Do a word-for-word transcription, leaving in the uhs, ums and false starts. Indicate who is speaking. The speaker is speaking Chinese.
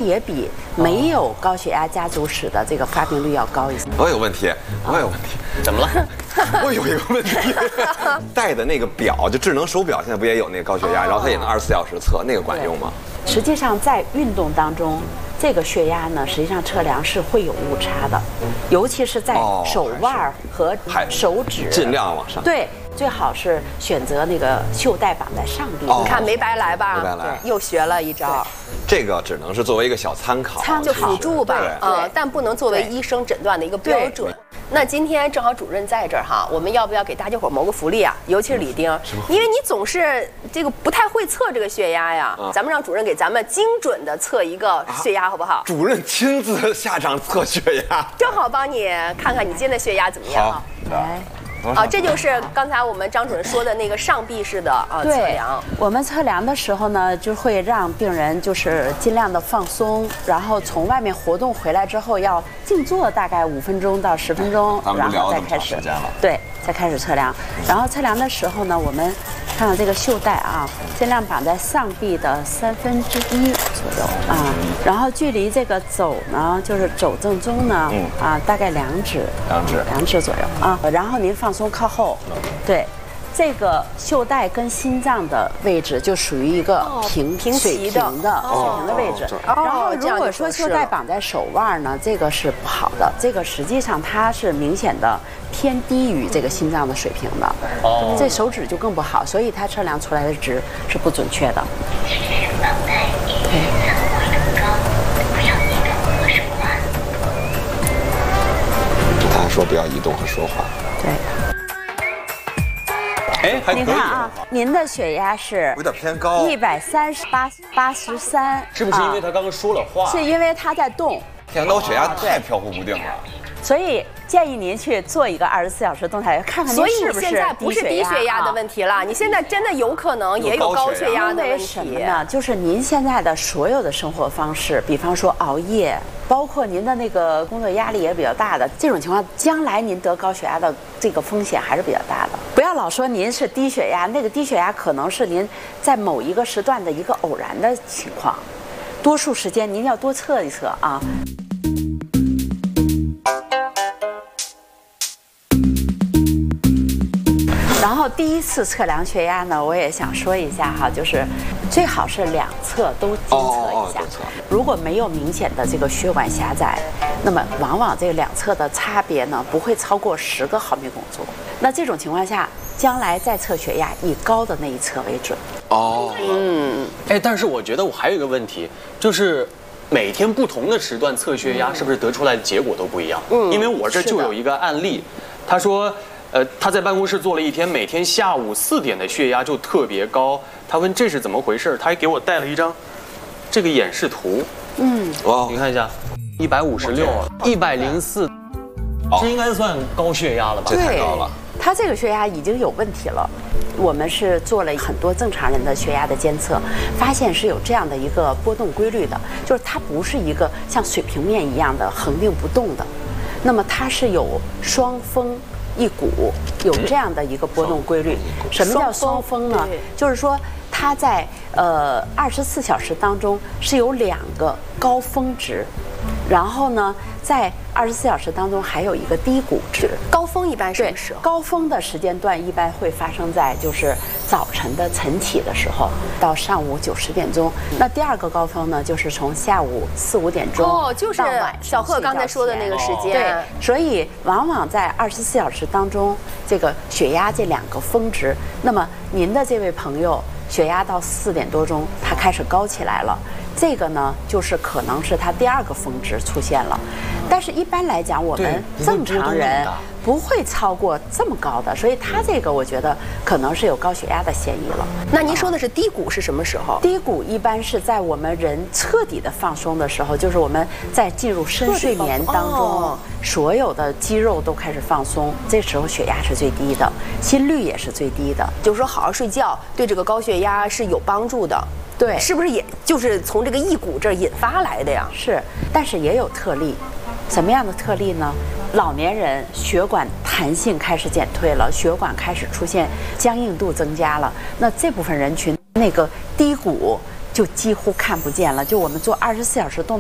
Speaker 1: 也比没有高血压家族史的这个发病率要高一些。
Speaker 2: 我有问题，我有问题，
Speaker 3: 怎么了？
Speaker 2: 我有一个问题，戴的那个表，就智能手表，现在不也有那个高血压，然后它也能二十四小时测，那个管用吗？
Speaker 1: 实际上，在运动当中，这个血压呢，实际上测量是会有误差的，尤其是在手腕和手指，
Speaker 2: 尽量往上。
Speaker 1: 对。最好是选择那个袖带绑在上臂。
Speaker 4: 你看没白来吧？
Speaker 2: 没白来，
Speaker 4: 又学了一招。
Speaker 2: 这个只能是作为一个小参考，
Speaker 1: 参
Speaker 4: 就辅助吧，
Speaker 1: 呃，
Speaker 4: 但不能作为医生诊断的一个标准。那今天正好主任在这儿哈，我们要不要给大家伙谋个福利啊？尤其是李丁，因为你总是这个不太会测这个血压呀，咱们让主任给咱们精准的测一个血压，好不好？
Speaker 2: 主任亲自下场测血压，
Speaker 4: 正好帮你看看你今天的血压怎么样啊？
Speaker 1: 来。
Speaker 4: 啊，这就是刚才我们张主任说的那个上臂式的啊测量。
Speaker 1: 我们测量的时候呢，就会让病人就是尽量的放松，然后从外面活动回来之后要静坐大概五分钟到十分钟，然后再开始。对，再开始测量。然后测量的时候呢，我们看到这个袖带啊，尽量绑在上臂的三分之一左右啊，然后距离这个肘呢，就是肘正中呢，啊，大概两指，
Speaker 2: 两指，
Speaker 1: 两指左右啊。然后您放。放松靠后，对，这个袖带跟心脏的位置就属于一个平平水平的水平的位置。然后如果说袖带绑在手腕呢，这个是不好的，这个实际上它是明显的偏低于这个心脏的水平的。哦，这手指就更不好，所以它测量出来的值是不准确的。对。
Speaker 2: 他说不要移动和说话。
Speaker 1: 对。
Speaker 3: 哎，还可以。
Speaker 1: 你看啊，您的血压是
Speaker 2: 有点偏高，
Speaker 1: 一百三十八八十三，
Speaker 3: 是不是因为他刚刚说了话？
Speaker 1: 是因为他在动。
Speaker 2: 天，那我血压太飘忽不定了。
Speaker 1: 所以建议您去做一个二十四小时动态，看看您是不是低血压。所以
Speaker 4: 你现在不是低血压的问题了，你现在真的有可能也有高血压的问题。
Speaker 1: 因为什么呢？就是您现在的所有的生活方式，比方说熬夜，包括您的那个工作压力也比较大的这种情况，将来您得高血压的这个风险还是比较大的。不要老说您是低血压，那个低血压可能是您在某一个时段的一个偶然的情况，多数时间您要多测一测啊。然后第一次测量血压呢，我也想说一下哈，就是最好是两侧都监测一下。如果没有明显的这个血管狭窄，那么往往这两侧的差别呢不会超过十个毫米汞柱。那这种情况下，将来再测血压以高的那一侧为准。
Speaker 3: 哦，嗯，哎，但是我觉得我还有一个问题，就是每天不同的时段测血压，是不是得出来的结果都不一样？嗯，因为我这就有一个案例，他说。呃，他在办公室坐了一天，每天下午四点的血压就特别高。他问这是怎么回事，他还给我带了一张这个演示图。嗯，哇，你看一下，一百五十六，一百零四，这应该算高血压了吧？
Speaker 2: 这太高了。
Speaker 1: 他这个血压已经有问题了。我们是做了很多正常人的血压的监测，发现是有这样的一个波动规律的，就是它不是一个像水平面一样的恒定不动的，那么它是有双峰。一股有这样的一个波动规律。什么叫双峰呢？就是说它在呃二十四小时当中是有两个高峰值，然后呢在二十四小时当中还有一个低谷值。
Speaker 4: 高峰一般什么时候？
Speaker 1: 高峰的时间段一般会发生在就是早晨的晨起的时候，到上午九十点钟。那第二个高峰呢，就是从下午四五点钟
Speaker 4: 哦，就是小贺刚才说的那个时间。
Speaker 1: 对，所以往往在二十四小时当中，这个血压这两个峰值，那么您的这位朋友血压到四点多钟，他开始高起来了。这个呢，就是可能是它第二个峰值出现了，但是一般来讲，我们正常人不会超过这么高的，所以它这个我觉得可能是有高血压的嫌疑了。
Speaker 4: 那您说的是低谷是什么时候？
Speaker 1: 低谷一般是在我们人彻底的放松的时候，就是我们在进入深睡眠当中，哦、所有的肌肉都开始放松，这时候血压是最低的，心率也是最低的。
Speaker 4: 就是说，好好睡觉对这个高血压是有帮助的。
Speaker 1: 对，
Speaker 4: 是不是也就是从这个一股这儿引发来的呀？
Speaker 1: 是，但是也有特例。什么样的特例呢？老年人血管弹性开始减退了，血管开始出现僵硬度增加了，那这部分人群那个低谷就几乎看不见了。就我们做二十四小时动